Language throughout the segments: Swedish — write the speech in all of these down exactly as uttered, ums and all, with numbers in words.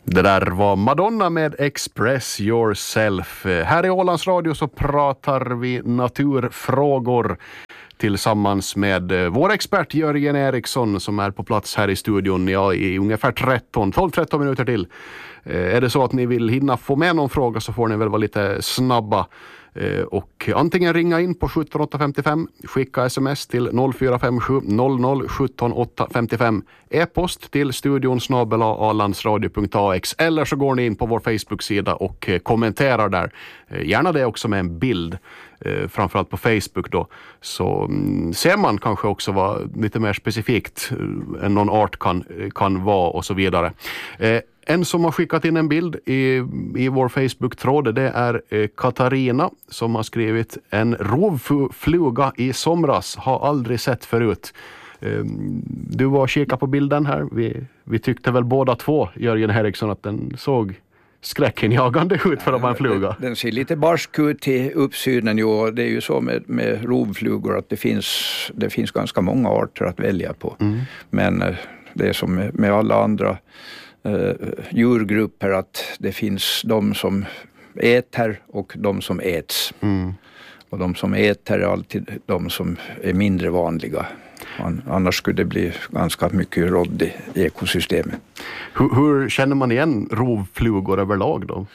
Det där var Madonna med Express Yourself. Här i Ålands Radio så pratar vi naturfrågor tillsammans med vår expert Jörgen Eriksson som är på plats här i studion ja, i ungefär tretton, tolv tretton minuter till. Är det så att ni vill hinna få med någon fråga så får ni väl vara lite snabba. Och antingen ringa in på sjutton åtta femtiofem, skicka sms till noll fyra fem sju noll noll sjutton åtta femtiofem, e-post till studion snabel-a alandsradio punkt a x eller så går ni in på vår Facebook-sida och kommenterar där. Gärna det också med en bild, framförallt på Facebook då, så ser man kanske också vad lite mer specifikt än någon art kan, kan vara och så vidare. En som har skickat in en bild i, i vår Facebook-tråd, det är eh, Katarina som har skrivit: en rovfluga i somras, har aldrig sett förut. Eh, du var och kika på bilden här. Vi, vi tyckte väl båda två, Jörgen Eriksson, att den såg skräckinjagande ut för att vara en fluga. Den, den ser lite barsk ut i uppsynen ju. Det är ju så med, med rovflugor att det finns, det finns ganska många arter att välja på. Mm. Men eh, det är som med, med alla andra Uh, djurgrupper att det finns de som äter och de som äts. Mm. Och de som äter är alltid de som är mindre vanliga. Annars skulle det bli ganska mycket råd i ekosystemet. Hur, hur känner man igen rovflugor överlag då?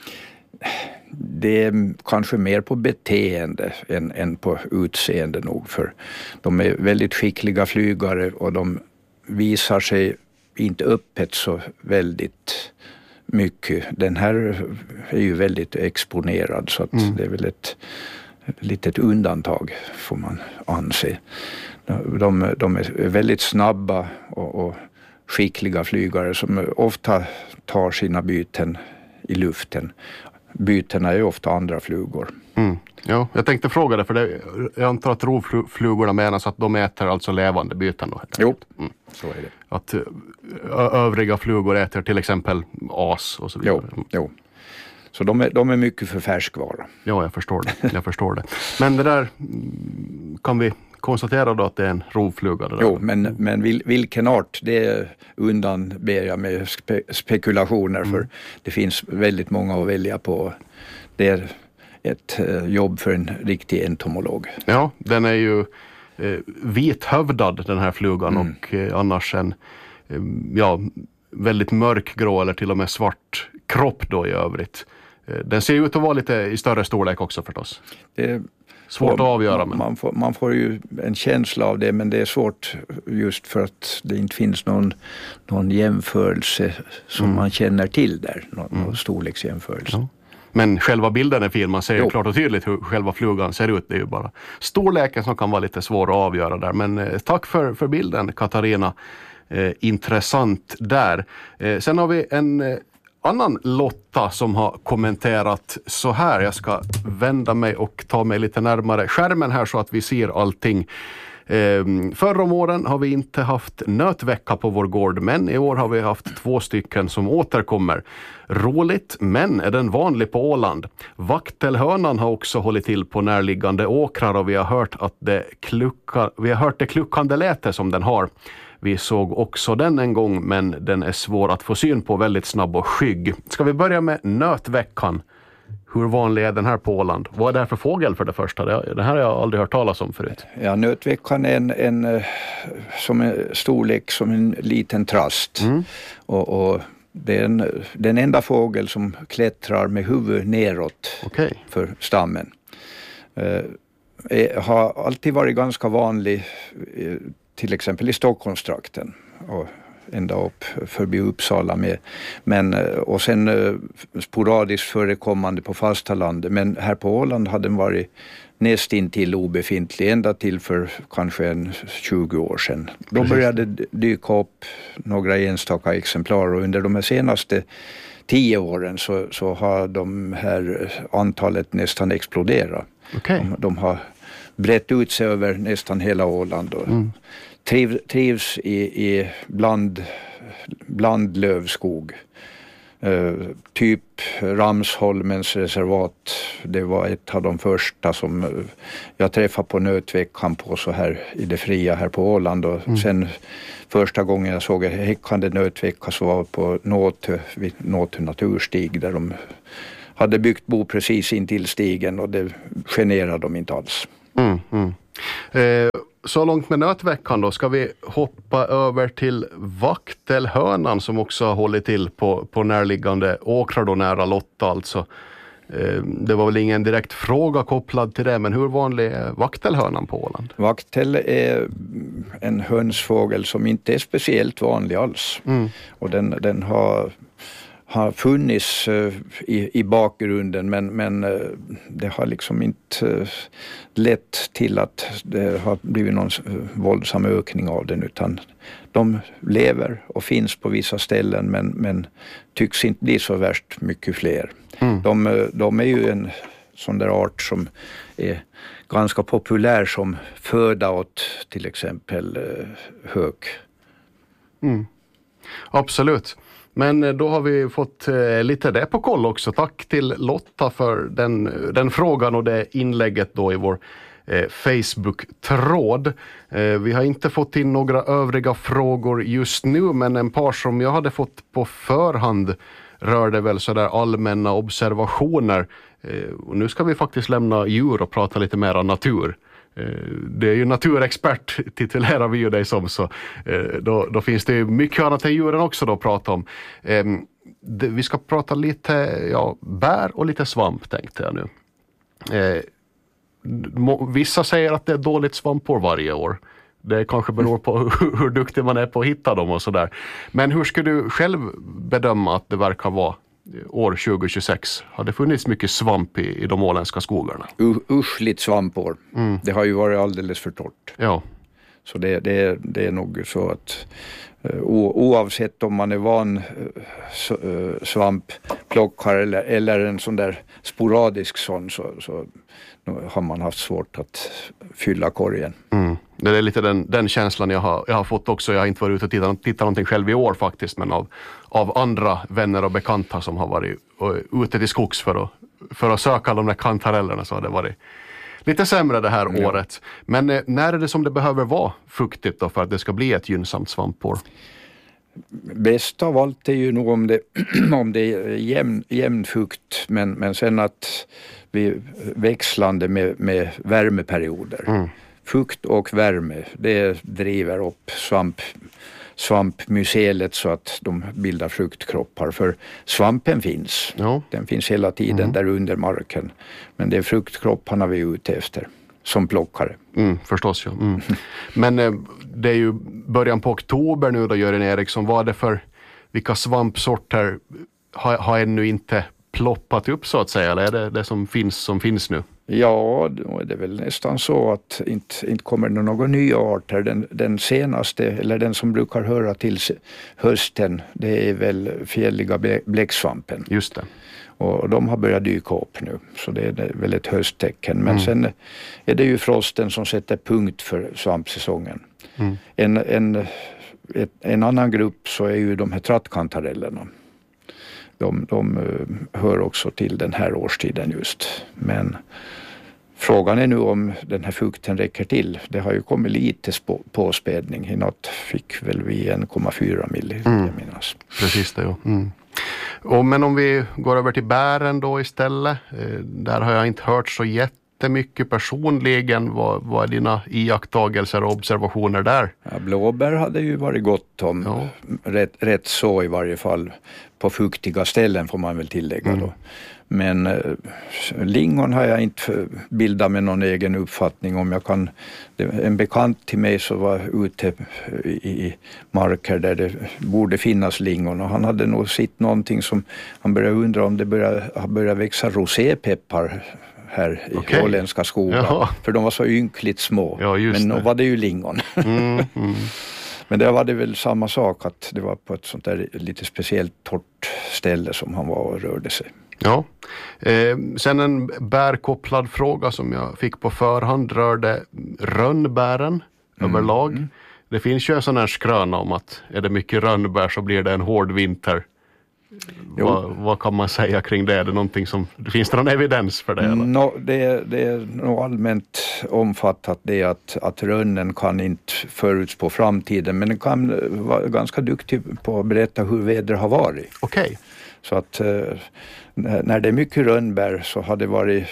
Det är kanske mer på beteende än, än på utseende nog. För de är väldigt skickliga flygare och de visar sig inte öppet så väldigt mycket. Den här är ju väldigt exponerad så att mm. det är väl ett litet undantag får man anse. De, de är väldigt snabba och, och skickliga flygare som ofta tar sina byten i luften. Bytena är ju ofta andra flugor. Mm. Ja, jag tänkte fråga det, för det, jag antar att rovflugorna menas att de äter alltså levande byten då. Jo, mm. så är det. Att ö- övriga flugor äter till exempel as och så vidare. Jo, jo. Så de är, de är mycket för färskvara. Ja, jag förstår det. Jag förstår det. Men det där kan vi konstatera då att det är en rovfluga. Det där. Jo, men, men vil, vilken art, det undanber jag med spe, spekulationer mm. för det finns väldigt många att välja på. Det är ett eh, jobb för en riktig entomolog. Ja, den är ju eh, vithövdad den här flugan mm. och eh, annars en eh, ja, väldigt mörkgrå eller till och med svart kropp då i övrigt. Eh, den ser ut att vara lite i större storlek också förstås. Det Svårt att avgöra. Men. Man, får, man får ju en känsla av det, men det är svårt just för att det inte finns någon, någon jämförelse som mm. man känner till där. Någon, mm. någon storleksjämförelse. Ja. Men själva bilden är fin, man ser ju klart och tydligt hur själva flugan ser ut. Det är ju bara storleken som kan vara lite svår att avgöra där. Men eh, tack för, för bilden, Katarina. Eh, intressant där. Eh, sen har vi en eh, annan Lotta som har kommenterat så här. Jag ska vända mig och ta mig lite närmare skärmen här så att vi ser allting. Eh, förra om åren har vi inte haft nötvecka på vår gård, men i år har vi haft två stycken som återkommer. Roligt, men är den vanlig på Åland. Vaktelhörnan har också hållit till på närliggande åkrar och vi har hört att det kluckar, vi har hört det kluckande läte som den har. Vi såg också den en gång, men den är svår att få syn på, väldigt snabb och skygg. Ska vi börja med nötveckan? Hur vanlig är den här på Åland? Vad är det här för fågel för det första? Det här har jag aldrig hört talas om förut. Ja, nötveckan är en, en, som en storlek som en liten trast. Mm. Och, och det är en, den enda fågel som klättrar med huvudet neråt okay. för stammen. Eh, har alltid varit ganska vanlig eh, till exempel i Stockholmstrakten och ända upp förbi Uppsala med. Men, och sen sporadiskt förekommande på fastalandet. Men här på Åland hade den varit nästintill obefintlig ända till för kanske en tjugo år sedan. Då började det dyka upp några enstaka exemplar och under de här senaste tio åren så, så har de här antalet nästan exploderat. Okay. De, de har brett ut sig över nästan hela Åland och mm. triv, trivs i, i bland, bland lövskog. Uh, typ Ramsholmens reservat, det var ett av de första som uh, jag träffade på nötveckan på så här i det fria här på Åland och mm. sen första gången jag såg en häckande nötvecka så var på Nåtö, vid Nåtö naturstig där de hade byggt bo precis in till stigen och det generade dem inte alls. Mm, mm. Eh, så långt med nötveckan då, ska vi hoppa över till vaktelhönan som också har hållit till på, på närliggande åkrar då nära Lotta alltså. Eh, det var väl ingen direkt fråga kopplad till det, men hur vanlig är vaktelhönan på Åland? Vaktel är en hönsfågel som inte är speciellt vanlig alls. Mm. Och den, den har... har funnits uh, i, i bakgrunden men, men uh, det har liksom inte uh, lett till att det har blivit någon uh, våldsam ökning av den utan de lever och finns på vissa ställen men, men tycks inte bli så värst mycket fler. Mm. De, uh, de är ju en sån där art som är ganska populär som föda åt till exempel uh, hök. Mm. Absolut. Men då har vi fått eh, lite det på koll också. Tack till Lotta för den, den frågan och det inlägget då i vår eh, Facebook-tråd. Eh, vi har inte fått in några övriga frågor just nu, men en par som jag hade fått på förhand rörde väl sådär allmänna observationer. Eh, och nu ska vi faktiskt lämna djur och prata lite mer om natur. Det är ju naturexpert, titulerar vi ju dig som, så då, då finns det ju mycket annat än djuren också då att prata om. Vi ska prata lite ja, bär och lite svamp tänkte jag nu. Vissa säger att det är dåligt svampår varje år. Det kanske beror på hur, hur duktig man är på att hitta dem och sådär. Men hur skulle du själv bedöma att det verkar vara år tjugo tjugosex? Har det funnits mycket svamp i, i de åländska skogarna? U- uschligt svampår. Mm. Det har ju varit alldeles för torrt. Ja. Så det, det, det är nog så att o, oavsett om man är van uh, svampplockare eller, eller en sån där sporadisk sån så, så har man haft svårt att fylla korgen. Mm. Det är lite den, den känslan jag har, jag har fått också. Jag har inte varit ute och tittat, tittat någonting själv i år faktiskt, men av, av andra vänner och bekanta som har varit uh, ute till skogs för att, för att söka de där kantarellerna så har det varit lite sämre det här ja. året. Men eh, när är det som det behöver vara fuktigt då för att det ska bli ett gynnsamt svampår? Bäst av allt är ju nog om det, om det är jämn, jämn fukt men, men sen att vi växlande med, med värmeperioder. Mm. Fukt och värme, det driver upp svamp, svampmycelet så att de bildar fruktkroppar. För svampen finns, ja. den finns hela tiden mm. där under marken. Men det är fruktkropparna vi är ute efter som plockare. Mm, förstås ja. Mm. Men eh, det är ju början på oktober nu då, Jörgen Eriksson. Vad är det för, vilka svampsorter har, har ännu inte ploppat upp så att säga? Eller är det det som finns som finns nu? Ja, det är väl nästan så att inte, inte kommer det några nya arter. Den, den senaste, eller den som brukar höra till hösten, det är väl fjälliga bläcksvampen. Just det. Och de har börjat dyka upp nu, så det är väl ett hösttecken. Men mm. sen är det ju frosten som sätter punkt för svampsäsongen. Mm. En, en, ett, en annan grupp så är ju de här trattkantarellerna. De, de hör också till den här årstiden just. Men frågan är nu om den här fukten räcker till. Det har ju kommit lite spå, påspädning. I natt fick väl vi en komma fyra milliliter mm. minnas. Precis det, ja. Mm. Och, men om vi går över till bären då istället. Eh, där har jag inte hört så jättemycket personligen. Vad, vad är dina iakttagelser och observationer där? Ja, blåbär hade ju varit gott om. Ja. Rätt, rätt så i varje fall. På fuktiga ställen får man väl tillägga mm. då. Men eh, lingon har jag inte bildat med någon egen uppfattning om. Jag kan, det, en bekant till mig så var ute i, i marker där det borde finnas lingon och han hade nog sett någonting som han började undra om det började, har börjat växa rosépeppar här i okay. åländska skogar. Jaha. För de var så ynkligt små. Ja, men då var det ju lingon. Mm, mm. Men det var det väl samma sak att det var på ett sånt där lite speciellt torrt ställe som han var och rörde sig. Ja, eh, sen en bärkopplad fråga som jag fick på förhand rörde rönnbären mm. överlag. Mm. Det finns ju en sån här skröna om att är det mycket rönnbär så blir det en hård vinter. vad, vad kan man säga kring det? Är det någonting som, finns det någon evidens för det? No, det, det är nog allmänt omfattat det att, att rönnen kan inte förutspå framtiden, men den kan vara ganska duktig på att berätta hur vädret har varit. Okej. Okay. Så att eh, när det är mycket rönnbär så har det varit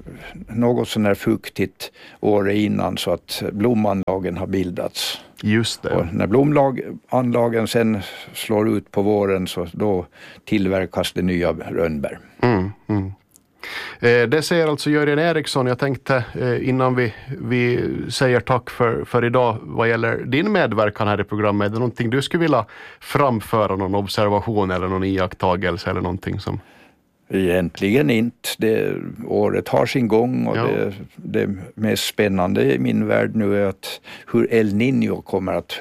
något sån här fuktigt året innan så att blomanlagen har bildats. Just det. Och när blomanlagen sen slår ut på våren så då tillverkas det nya rönnbär. Mm, mm. Eh, det säger alltså Jörgen Eriksson. Jag tänkte eh, innan vi, vi säger tack för, för idag vad gäller din medverkan här i programmet. Är det någonting du skulle vilja framföra, någon observation eller någon iakttagelse eller någonting som... Egentligen inte. Det, året har sin gång och ja. det, det mest spännande i min värld nu är att hur El Niño kommer att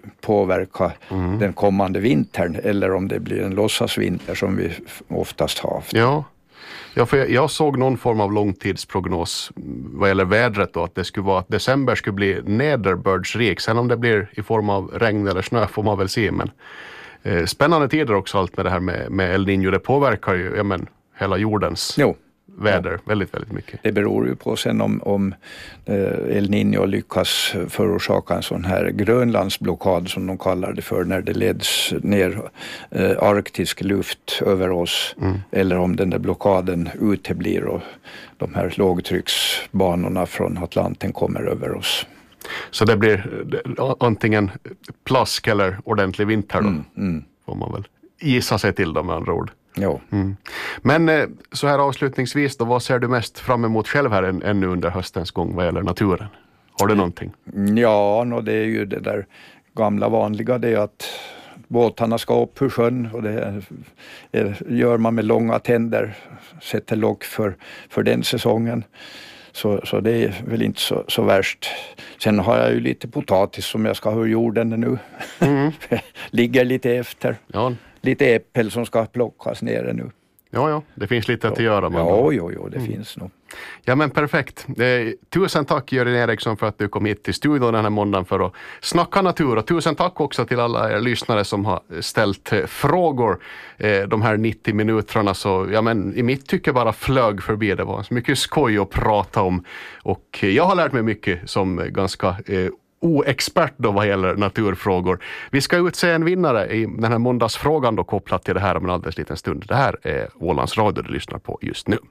påverka mm. den kommande vintern eller om det blir en låtsasvinter som vi oftast har haft. Ja. Ja, för jag, jag såg någon form av långtidsprognos vad gäller vädret då, att det skulle vara att december skulle bli nederbördsrik. Sen om det blir i form av regn eller snö får man väl se, men eh, spännande tider också allt med det här med, med El Niño. Det påverkar ju ja, men, hela jordens jo. väder ja. väldigt, väldigt mycket. Det beror ju på sen om, om eh, El Niño lyckas förorsaka en sån här Grönlandsblockad som de kallar det för, när det leds ner eh, arktisk luft över oss mm. eller om den där blockaden uteblir och de här lågtrycksbanorna från Atlanten kommer över oss. Så det blir antingen plask eller ordentlig vinter då, mm, mm. får man väl gissa sig till dem med andra ord. Ja. Mm. Men eh, så här avslutningsvis då, vad ser du mest fram emot själv här än, ännu under höstens gång vad gäller naturen? Har du någonting? Ja, no, det är ju det där gamla vanliga, det är att båtarna ska upp ur sjön och det är, gör man med långa tänder, sätter lock för, för den säsongen. Så, så det är väl inte så, så värst. Sen har jag ju lite potatis som jag ska ha ur jorden nu. Mm. Ligger lite efter. Ja. Lite äppel som ska plockas nere nu. Ja, ja. Det finns lite att göra. Men ja, ja, ja, det mm. finns nog. Ja, men perfekt. Eh, tusen tack Jörgen Eriksson för att du kom hit till studion den här måndagen för att snacka natur. Och tusen tack också till alla er lyssnare som har ställt eh, frågor eh, de här nittio minuterna. Så ja, men i mitt tycke bara flög förbi. Det var så mycket skoj att prata om. Och jag har lärt mig mycket som ganska eh, oexpert då vad gäller naturfrågor. Vi ska utse en vinnare i den här måndagsfrågan då kopplat till det här om en alldeles liten stund. Det här är Ålands Radio du lyssnar på just nu.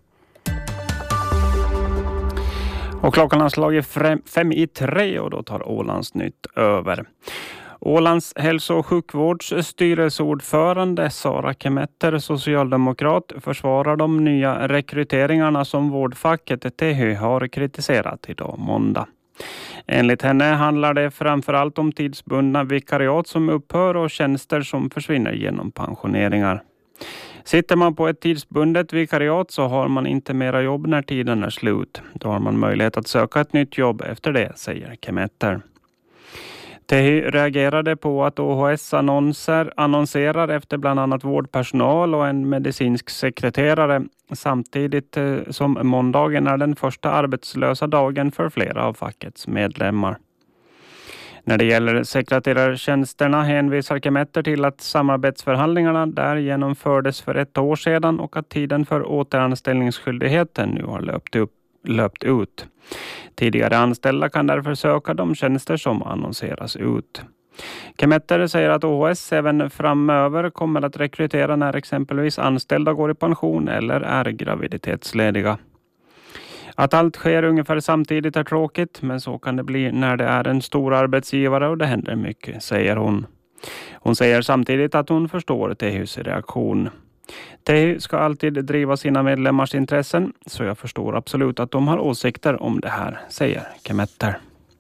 Och klockan har slagit fem i tre och då tar Ålands nytt över. Ålands hälso- och sjukvårds styrelseordförande Sara Kemetter, socialdemokrat, försvarar de nya rekryteringarna som vårdfacket T H Y har kritiserat idag måndag. Enligt henne handlar det framförallt om tidsbundna vikariat som upphör och tjänster som försvinner genom pensioneringar. Sitter man på ett tidsbundet vikariat så har man inte mera jobb när tiden är slut. Då har man möjlighet att söka ett nytt jobb efter det, säger Kemetter. T H Y reagerade på att O H S annonser annonserar efter bland annat vårdpersonal och en medicinsk sekreterare samtidigt som måndagen är den första arbetslösa dagen för flera av fackets medlemmar. När det gäller sekreterartjänsterna hänvisar Kemetter till att samarbetsförhandlingarna där genomfördes för ett år sedan och att tiden för återanställningsskyldigheten nu har löpt, upp, löpt ut. Tidigare anställda kan därför söka de tjänster som annonseras ut. Kemetter säger att O H S även framöver kommer att rekrytera när exempelvis anställda går i pension eller är graviditetslediga. Att allt sker ungefär samtidigt är tråkigt, men så kan det bli när det är en stor arbetsgivare och det händer mycket, säger hon. Hon säger samtidigt att hon förstår T H Y:s reaktion. T H Y ska alltid driva sina medlemmars intressen, så jag förstår absolut att de har åsikter om det här, säger Kemetter.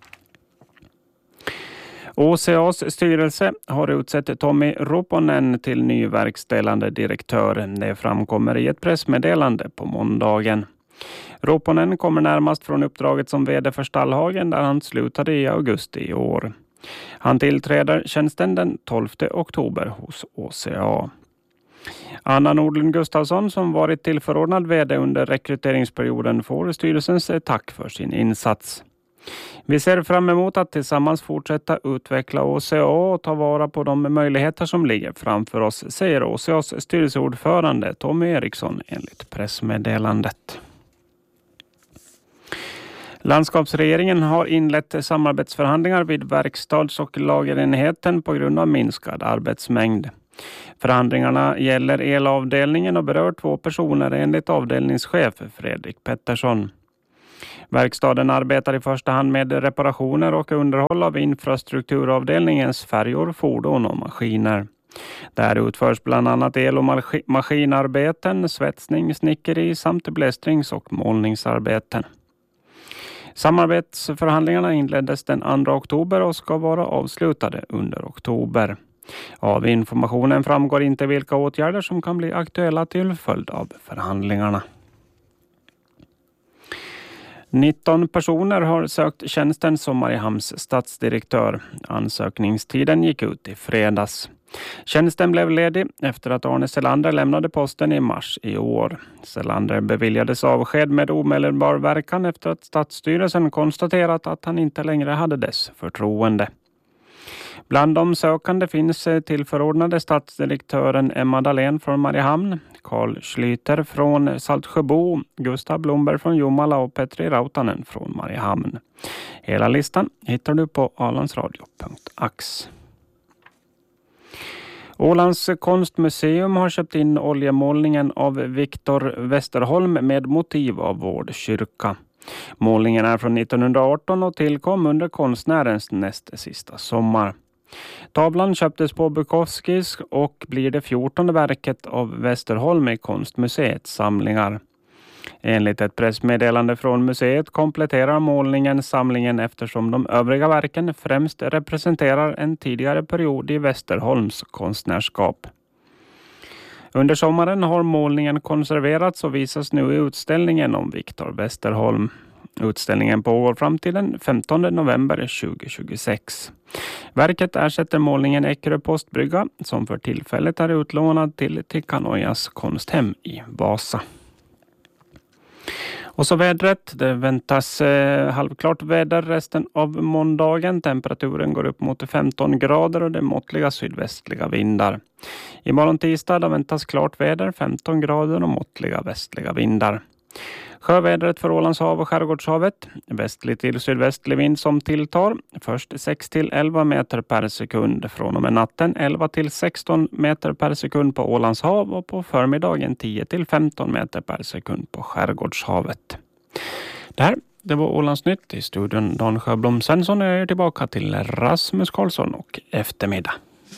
O C A:s styrelse har utsett Tommi Roponen till ny verkställande direktör. Det framkommer i ett pressmeddelande på måndagen. Roponen kommer närmast från uppdraget som vd för Stallhagen där han slutade i augusti i år. Han tillträder tjänsten den tolfte oktober hos O C A. Anna Nordlund Gustafsson som varit tillförordnad vd under rekryteringsperioden får styrelsens tack för sin insats. Vi ser fram emot att tillsammans fortsätta utveckla O C A och ta vara på de möjligheter som ligger framför oss, säger O C A:s styrelseordförande Tommy Eriksson enligt pressmeddelandet. Landskapsregeringen har inlett samarbetsförhandlingar vid verkstads- och lagerenheten på grund av minskad arbetsmängd. Förhandlingarna gäller elavdelningen och berör två personer enligt avdelningschef Fredrik Pettersson. Verkstaden arbetar i första hand med reparationer och underhåll av infrastrukturavdelningens färjor, fordon och maskiner. Där utförs bland annat el- och maskinarbeten, svetsning, snickeri samt blästrings- och målningsarbeten. Samarbetsförhandlingarna inleddes den andra oktober och ska vara avslutade under oktober. Av informationen framgår inte vilka åtgärder som kan bli aktuella till följd av förhandlingarna. nitton personer har sökt tjänsten som Mariehamns stadsdirektör. Ansökningstiden gick ut i fredags. Tjänsten blev ledig efter att Arne Selander lämnade posten i mars i år. Selander beviljades avsked med omedelbar verkan efter att stadsstyrelsen konstaterat att han inte längre hade dess förtroende. Bland de sökande finns tillförordnade stadsdirektören Emma Dahlén från Mariehamn, Carl Schlyter från Saltsjöbo, Gustav Blomberg från Jomala och Petri Rautanen från Mariehamn. Hela listan hittar du på alandsradio punkt ax. Ålands konstmuseum har köpt in oljemålningen av Viktor Westerholm med motiv av Vård kyrka. Målningen är från nittonhundraarton och tillkom under konstnärens näst sista sommar. Tavlan köptes på Bukowskis och blir det fjortonde verket av Westerholm i konstmuseets samlingar. Enligt ett pressmeddelande från museet kompletterar målningen samlingen eftersom de övriga verken främst representerar en tidigare period i Westerholms konstnärskap. Under sommaren har målningen konserverats och visas nu i utställningen om Viktor Westerholm. Utställningen pågår fram till den femtonde november tjugohundratjugosex. Verket ersätter målningen Eckerö postbrygga som för tillfället är utlånad till Tikanojas konsthem i Vasa. Och så vädret, det väntas eh, halvklart väder resten av måndagen. Temperaturen går upp mot femton grader och det är måttliga sydvästliga vindar. Imorgon tisdag då väntas klart väder, femton grader och måttliga västliga vindar. Sjövädret för Ålands hav och Skärgårdshavet. Västlig till sydvästlig vind som tilltar. Först sex till elva meter per sekund. Från och med natten elva till sexton meter per sekund på Ålands hav. Och på förmiddagen tio till femton meter per sekund på Skärgårdshavet. Det här det var Ålandsnytt i studion Dan Sjöblom Svensson. Jag är tillbaka till Rasmus Karlsson och eftermiddag.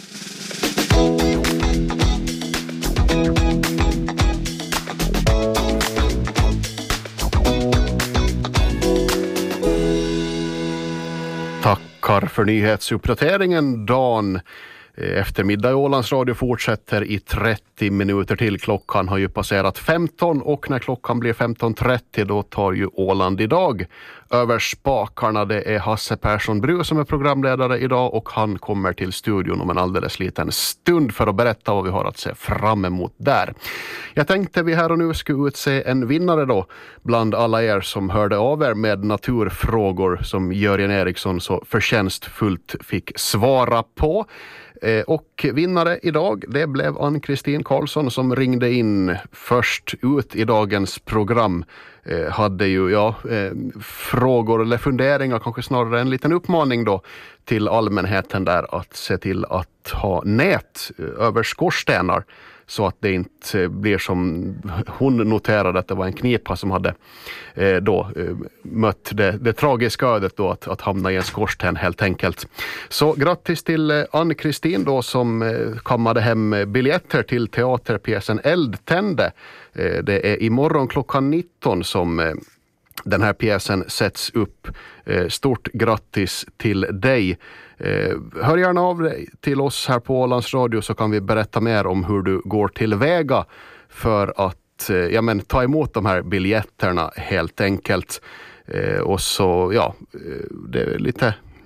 Tackar för nyhetsuppdateringen Dan. Eftermiddag i Ålands Radio fortsätter i trettio minuter till. Klockan har ju passerat femton och när klockan blir femton trettio då tar ju Åland idag över spakarna. Det är Hasse Persson Bru som är programledare idag och han kommer till studion om en alldeles liten stund för att berätta vad vi har att se fram emot där. Jag tänkte vi här och nu ska utse en vinnare då bland alla er som hörde av er med naturfrågor som Jörgen Eriksson så förtjänstfullt fick svara på. Och vinnare idag, det blev Ann-Kristin Karlsson som ringde in först ut i dagens program. Eh, hade ju ja, eh, frågor eller funderingar, kanske snarare en liten uppmaning då till allmänheten där att se till att ha nät över skorstenar. Så att det inte blir som hon noterade att det var en knipa som hade eh, då, eh, mött det, det tragiska ödet då att, att hamna i en skorsten helt enkelt. Så grattis till eh, Ann-Kristin då som eh, kammade hem biljetter till teaterpjäsen Eldtände. Eh, det är imorgon klockan nitton som eh, den här pjäsen sätts upp. Eh, stort grattis till dig. Eh, hör gärna av dig till oss här på Ålands Radio så kan vi berätta mer om hur du går tillväga för att eh, ja, men, ta emot de här biljetterna helt enkelt. Eh, och så, ja, det är lite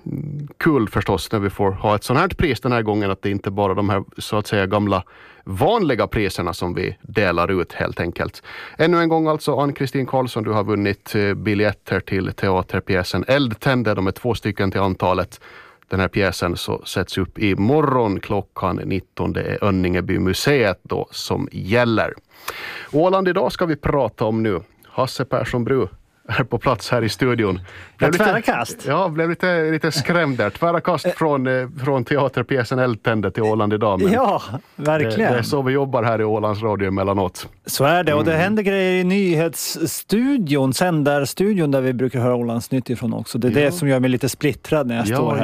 kul förstås när vi får ha ett sånt här pris den här gången, att det inte bara de här så att säga gamla vanliga priserna som vi delar ut helt enkelt. Ännu en gång alltså, Ann-Kristin Karlsson, du har vunnit biljetter till teaterpjäsen Eldtänder. De är två stycken till antalet. Den här pjäsen så sätts upp i morgon klockan nitton. Det är Önningeby museet då som gäller. Åland idag ska vi prata om nu. Hasse Persson Bru är på plats här i studion. Blev lite, tvära kast. Ja, blev lite, lite skrämd där. Tvära kast från, från teaterpjäsen Eldtänder till Åland idag. Men ja, verkligen. Det, det är så vi jobbar här i Ålands radio emellanåt. Så är det, och det händer grejer i nyhetsstudion, sändarstudion där vi brukar höra Ålands nytt ifrån också. Det är ja. det som gör mig lite splittrad när jag ja, står här